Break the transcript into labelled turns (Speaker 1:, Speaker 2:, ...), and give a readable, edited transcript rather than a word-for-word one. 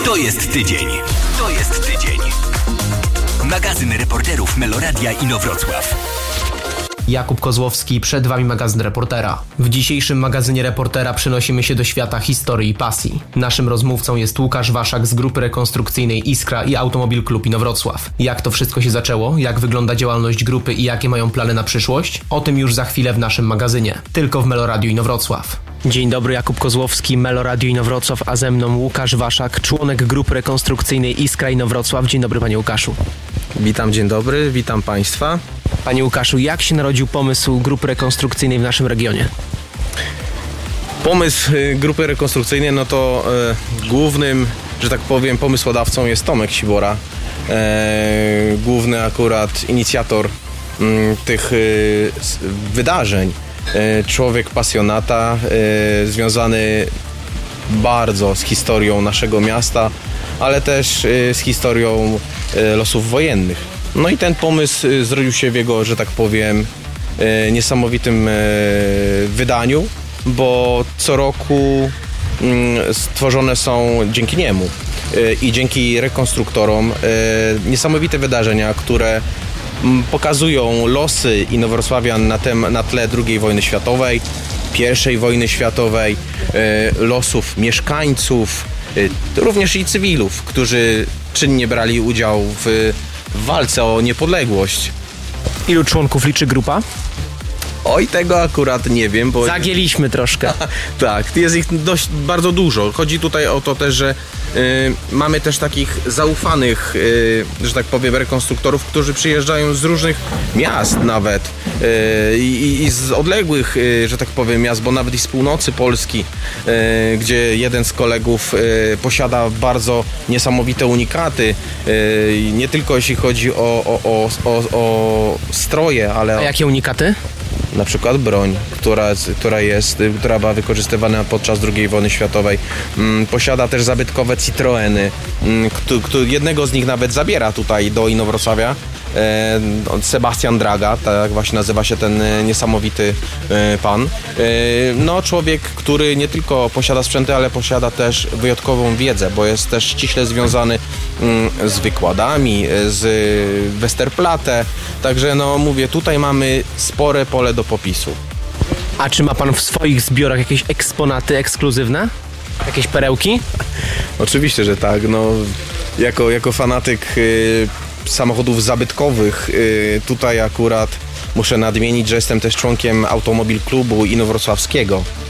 Speaker 1: To jest tydzień. To jest tydzień. Magazyn reporterów Meloradia Inowrocław.
Speaker 2: Jakub Kozłowski, przed Wami magazyn Reportera. W dzisiejszym magazynie Reportera przenosimy się do świata historii i pasji. Naszym rozmówcą jest Łukasz Waszak z grupy rekonstrukcyjnej Iskra i Automobil Klub Inowrocław. Jak to wszystko się zaczęło, jak wygląda działalność grupy i jakie mają plany na przyszłość? O tym już za chwilę w naszym magazynie. Tylko w Meloradiu Inowrocław. Dzień dobry, Jakub Kozłowski, Meloradio Inowrocław, a ze mną Łukasz Waszak, członek grupy rekonstrukcyjnej Iskra Inowrocław. Dzień dobry, panie Łukaszu.
Speaker 3: Witam, dzień dobry, witam Państwa.
Speaker 2: Panie Łukaszu, jak się narodził pomysł grupy rekonstrukcyjnej w naszym regionie?
Speaker 3: Pomysł grupy rekonstrukcyjnej, no to głównym, że tak powiem, pomysłodawcą jest Tomek Sibora. Główny akurat inicjator tych wydarzeń. Człowiek pasjonata, związany bardzo z historią naszego miasta, ale też z historią losów wojennych. No i ten pomysł zrodził się w jego, że tak powiem, niesamowitym wydaniu, bo co roku stworzone są dzięki niemu i dzięki rekonstruktorom niesamowite wydarzenia, które pokazują losy inowrocławian na tle II wojny światowej, I wojny światowej, losów mieszkańców, również i cywilów, którzy czynnie brali udział w walce o niepodległość.
Speaker 2: Ilu członków liczy grupa?
Speaker 3: Oj, tego akurat nie wiem, bo...
Speaker 2: Zagięliśmy troszkę.
Speaker 3: Tak, jest ich bardzo dużo. Chodzi tutaj o to też, że mamy też takich zaufanych, że tak powiem, rekonstruktorów, którzy przyjeżdżają z różnych miast nawet i z odległych, że tak powiem, miast, bo nawet i z północy Polski, gdzie jeden z kolegów posiada bardzo niesamowite unikaty, nie tylko jeśli chodzi o stroje, ale...
Speaker 2: A jakie unikaty?
Speaker 3: Na przykład broń, która była wykorzystywana podczas II wojny światowej. Posiada też zabytkowe Citroeny. Jednego z nich nawet zabiera tutaj do Inowrocławia. Sebastian Draga, tak właśnie nazywa się ten niesamowity pan. No, człowiek, który nie tylko posiada sprzęty, ale posiada też wyjątkową wiedzę, bo jest też ściśle związany z wykładami, z Westerplatte. Także no mówię, tutaj mamy spore pole do popisu.
Speaker 2: A czy ma pan w swoich zbiorach jakieś eksponaty ekskluzywne? Jakieś perełki?
Speaker 3: Oczywiście, że tak. No, jako fanatyk samochodów zabytkowych, tutaj akurat muszę nadmienić, że jestem też członkiem Automobil Klubu Inowrocławskiego.